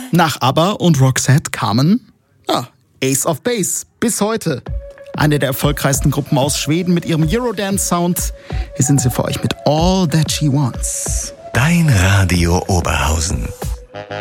Nach ABBA und Roxette kamen Ace of Base bis heute. Eine der erfolgreichsten Gruppen aus Schweden mit ihrem Eurodance-Sound. Hier sind sie für euch mit All That She Wants. Dein Radio Oberhausen.